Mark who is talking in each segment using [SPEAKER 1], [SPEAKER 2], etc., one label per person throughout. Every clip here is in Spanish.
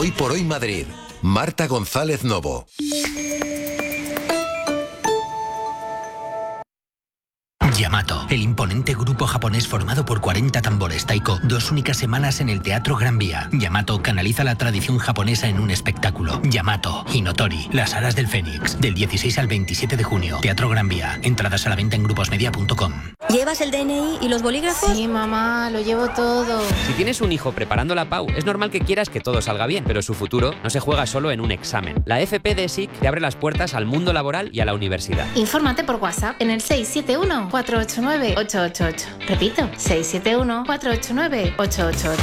[SPEAKER 1] Hoy por hoy Madrid. Marta González Novo.
[SPEAKER 2] Yamato, el imponente grupo japonés formado por 40 tambores taiko, 2 únicas semanas en el Teatro Gran Vía. Yamato canaliza la tradición japonesa en un espectáculo. Yamato, Hinotori, las alas del Fénix, del 16 al 27 de junio. Teatro Gran Vía. Entradas a la venta en gruposmedia.com.
[SPEAKER 3] ¿Llevas el DNI y los bolígrafos?
[SPEAKER 4] Sí, mamá, lo llevo todo.
[SPEAKER 5] Si tienes un hijo preparando la PAU, es normal que quieras que todo salga bien, pero su futuro no se juega solo en un examen. La FP de SIC te abre las puertas al mundo laboral y a la universidad.
[SPEAKER 4] Infórmate por WhatsApp en el 671-489-888. Repito, 671-489-888.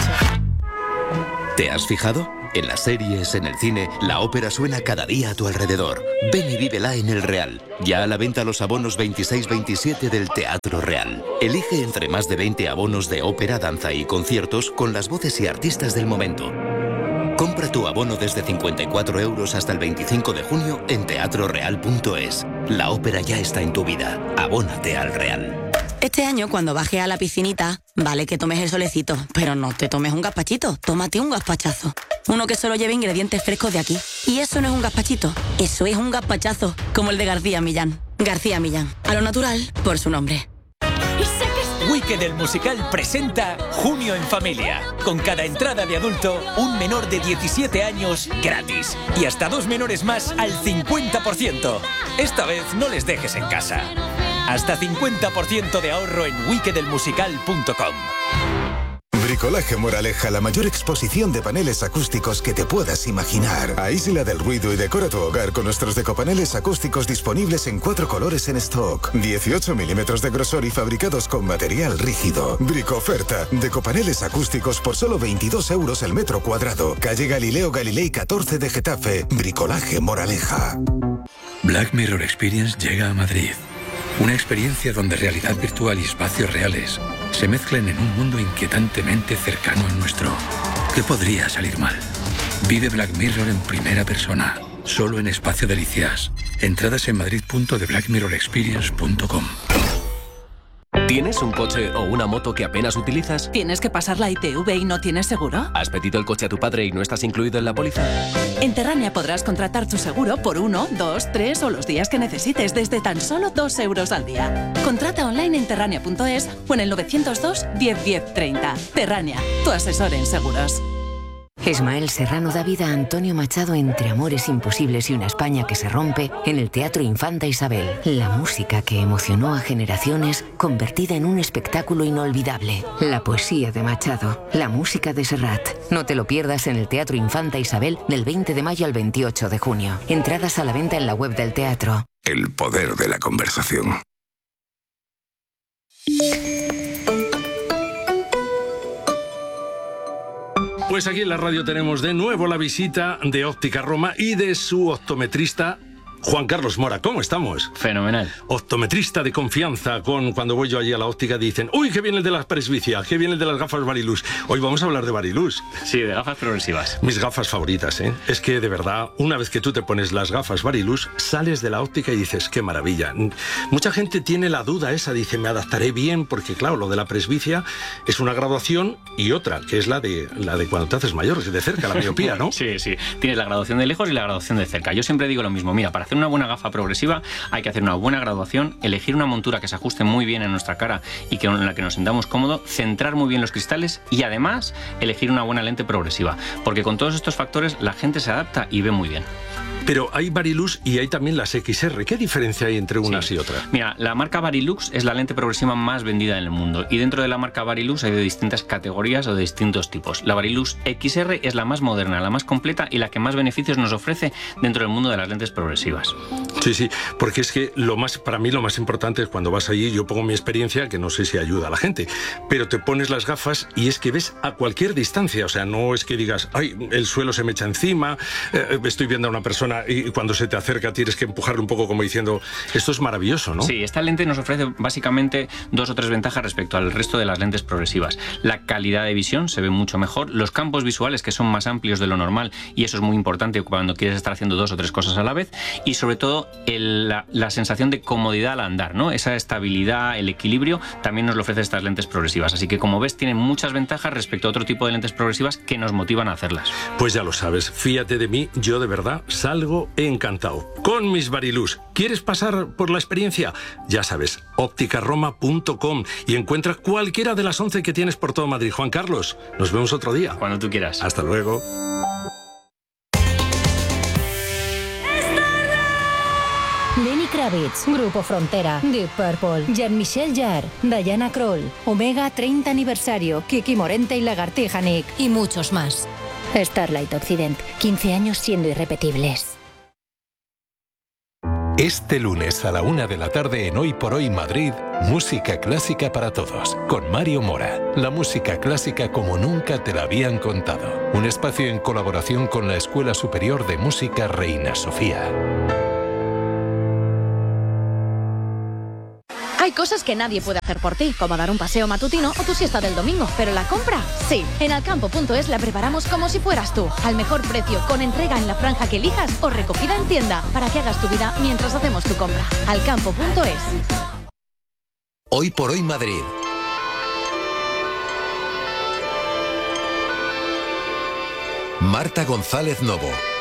[SPEAKER 6] ¿Te has fijado? En las series, en el cine, la ópera suena cada día a tu alrededor. Ven y vívela en El Real. Ya a la venta los abonos 26-27 del Teatro Real. Elige entre más de 20 abonos de ópera, danza y conciertos con las voces y artistas del momento. Compra tu abono desde 54 € hasta el 25 de junio en teatroreal.es. La ópera ya está en tu vida. Abónate al Real.
[SPEAKER 3] Este año, cuando bajes a la piscinita, vale que tomes el solecito, pero no te tomes un gazpachito, tómate un gazpachazo. Uno que solo lleve ingredientes frescos de aquí. Y eso no es un gazpachito, eso es un gazpachazo, como el de García Millán. García Millán, a lo natural, por su nombre.
[SPEAKER 7] Wicked el musical presenta Junio en Familia. Con cada entrada de adulto, un menor de 17 años gratis. Y hasta 2 menores más al 50%. Esta vez no les dejes en casa. Hasta 50% de ahorro en wickedelmusical.com.
[SPEAKER 8] Bricolaje Moraleja, la mayor exposición de paneles acústicos que te puedas imaginar. Aísla del ruido y decora tu hogar con nuestros decopaneles acústicos disponibles en 4 colores en stock. 18 milímetros de grosor y fabricados con material rígido. Bricoferta, decopaneles acústicos por solo 22 € el metro cuadrado. Calle Galileo Galilei 14 de Getafe. Bricolaje Moraleja.
[SPEAKER 9] Black Mirror Experience llega a Madrid. Una experiencia donde realidad virtual y espacios reales se mezclan en un mundo inquietantemente cercano al nuestro. ¿Qué podría salir mal? Vive Black Mirror en primera persona, solo en Espacio Delicias. Entradas en madrid.theblackmirrorexperience.com.
[SPEAKER 10] ¿Tienes un coche o una moto que apenas utilizas?
[SPEAKER 11] ¿Tienes que pasar la ITV y no tienes seguro?
[SPEAKER 10] ¿Has pedido el coche a tu padre y no estás incluido en la póliza?
[SPEAKER 11] En Terrania podrás contratar tu seguro por 1, 2, 3 o los días que necesites desde tan solo 2 € al día. Contrata online en terrania.es o en el 902 10 10 30. Terrania, tu asesor en seguros.
[SPEAKER 12] Ismael Serrano da vida a Antonio Machado entre amores imposibles y una España que se rompe en el Teatro Infanta Isabel. La música que emocionó a generaciones convertida en un espectáculo inolvidable. La poesía de Machado, la música de Serrat. No te lo pierdas en el Teatro Infanta Isabel del 20 de mayo al 28 de junio. Entradas a la venta en la web del teatro.
[SPEAKER 8] El poder de la conversación.
[SPEAKER 13] Pues aquí en la radio tenemos de nuevo la visita de Óptica Roma y de su optometrista Juan Carlos Mora. ¿Cómo estamos?
[SPEAKER 14] Fenomenal.
[SPEAKER 13] Optometrista de confianza. Cuando voy yo allí a la óptica dicen: uy, que viene el de las presbicia, que viene el de las gafas Varilux. Hoy vamos a hablar de Varilux.
[SPEAKER 14] Sí, de gafas progresivas.
[SPEAKER 13] Mis gafas favoritas, ¿eh? Es que de verdad, una vez que tú te pones las gafas Varilux, sales de la óptica y dices: qué maravilla. Mucha gente tiene la duda esa, dice: me adaptaré bien, porque claro, lo de la presbicia es una graduación y otra, que es la de cuando te haces mayor, de cerca, la miopía, ¿no?
[SPEAKER 14] Sí. Tienes la graduación de lejos y la graduación de cerca. Yo siempre digo lo mismo: mira, para hacer una buena gafa progresiva hay que hacer una buena graduación, elegir una montura que se ajuste muy bien en nuestra cara y con la que nos sentamos cómodo, centrar muy bien los cristales y además elegir una buena lente progresiva, porque con todos estos factores la gente se adapta y ve muy bien.
[SPEAKER 13] Pero hay Varilux y hay también las XR. ¿Qué diferencia hay entre unas y otras?
[SPEAKER 14] Mira, la marca Varilux es la lente progresiva más vendida en el mundo y dentro de la marca Varilux hay de distintas categorías o de distintos tipos. La Varilux XR es la más moderna, la más completa y la que más beneficios nos ofrece dentro del mundo de las lentes progresivas.
[SPEAKER 13] Sí, porque es que para mí lo más importante es cuando vas allí, yo pongo mi experiencia, que no sé si ayuda a la gente, pero te pones las gafas y es que ves a cualquier distancia, o sea, no es que digas: ay, el suelo se me echa encima, estoy viendo a una persona y cuando se te acerca tienes que empujarle un poco como diciendo: esto es maravilloso, ¿no?
[SPEAKER 14] Sí, esta lente nos ofrece básicamente 2 o 3 ventajas respecto al resto de las lentes progresivas. La calidad de visión se ve mucho mejor, los campos visuales que son más amplios de lo normal y eso es muy importante cuando quieres estar haciendo 2 o 3 cosas a la vez y sobre todo la sensación de comodidad al andar, ¿no? Esa estabilidad, el equilibrio, también nos lo ofrecen estas lentes progresivas. Así que, como ves, tienen muchas ventajas respecto a otro tipo de lentes progresivas que nos motivan a hacerlas.
[SPEAKER 13] Pues ya lo sabes, fíjate de mí, yo de verdad salgo encantado. Con mis Varilux. ¿Quieres pasar por la experiencia? Ya sabes, opticaroma.com y encuentra cualquiera de las 11 que tienes por todo Madrid. Juan Carlos, nos vemos otro día.
[SPEAKER 14] Cuando tú quieras.
[SPEAKER 13] Hasta luego.
[SPEAKER 15] Lenny Kravitz, Grupo Frontera, Deep Purple, Jean-Michel Jarre, Diana Krall, Omega 30 aniversario, Kiki Morente y Lagartija Nick y muchos más. Starlight Occident, 15 años siendo irrepetibles.
[SPEAKER 16] Este lunes a la 1 de la tarde en Hoy por Hoy Madrid, música clásica para todos, con Mario Mora. La música clásica como nunca te la habían contado. Un espacio en colaboración con la Escuela Superior de Música Reina Sofía.
[SPEAKER 17] Hay cosas que nadie puede hacer por ti, como dar un paseo matutino o tu siesta del domingo. Pero la compra, sí. En alcampo.es la preparamos como si fueras tú. Al mejor precio, con entrega en la franja que elijas o recogida en tienda, para que hagas tu vida mientras hacemos tu compra. Alcampo.es.
[SPEAKER 1] Hoy por Hoy Madrid. Marta González Novo.